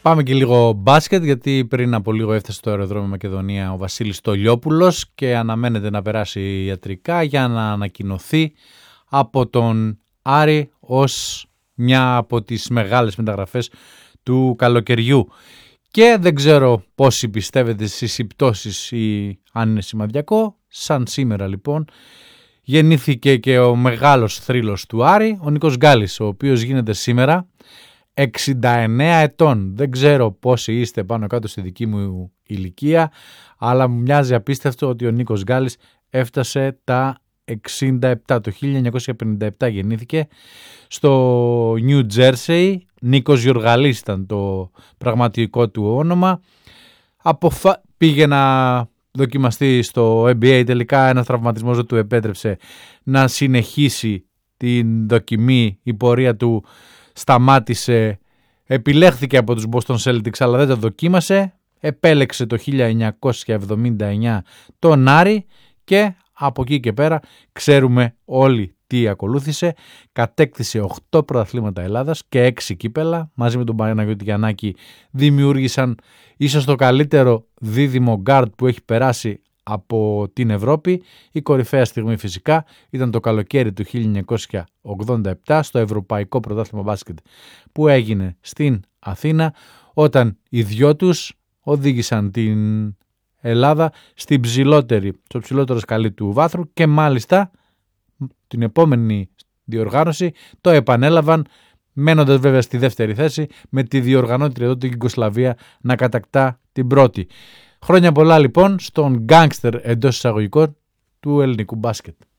Πάμε και λίγο μπάσκετ, γιατί πριν από λίγο έφτασε στο αεροδρόμιο Μακεδονία ο Βασίλης Στολιόπουλος και αναμένεται να περάσει ιατρικά για να ανακοινωθεί από τον Άρη ως μια από τις μεγάλες μεταγραφές του καλοκαιριού. Και δεν ξέρω πόσοι πιστεύετε στις συμπτώσεις ή αν είναι σημαδιακό. Σαν σήμερα λοιπόν γεννήθηκε και ο μεγάλος θρύλος του Άρη, ο Νίκος Γκάλης, ο οποίος γίνεται σήμερα 69 ετών. Δεν ξέρω πόσοι είστε πάνω κάτω στη δική μου ηλικία, αλλά μου μοιάζει απίστευτο ότι ο Νίκος Γκάλης έφτασε τα 67. Το 1957 γεννήθηκε στο New Jersey. Νίκος Γιοργαλής ήταν το πραγματικό του όνομα. Πήγε να δοκιμαστεί στο NBA, τελικά ένας τραυματισμός δεν του επέτρεψε να συνεχίσει την δοκιμή. Η πορεία του σταμάτησε, επιλέχθηκε από τους Boston Celtics αλλά δεν το δοκίμασε. Επέλεξε το 1979 τον Άρη και από εκεί και πέρα ξέρουμε όλοι τι ακολούθησε. Κατέκτησε 8 πρωταθλήματα Ελλάδας και 6 κύπελα. Μαζί με τον Παναγιώτη Γιαννάκη δημιούργησαν ίσως το καλύτερο δίδυμο γκάρντ που έχει περάσει από την Ευρώπη. Η κορυφαία στιγμή φυσικά ήταν το καλοκαίρι του 1987 στο Ευρωπαϊκό Πρωτάθλημα Μπάσκετ που έγινε στην Αθήνα, όταν οι δυο τους οδήγησαν την Ελλάδα στο ψηλότερο σκαλί του βάθρου και μάλιστα την επόμενη διοργάνωση το επανέλαβαν, μένοντας βέβαια στη δεύτερη θέση, με τη διοργανώτρια εδώ την Ιουγκοσλαβία να κατακτά την πρώτη. Χρόνια πολλά λοιπόν στον γκάνγκστερ εντός εισαγωγικών του ελληνικού μπάσκετ.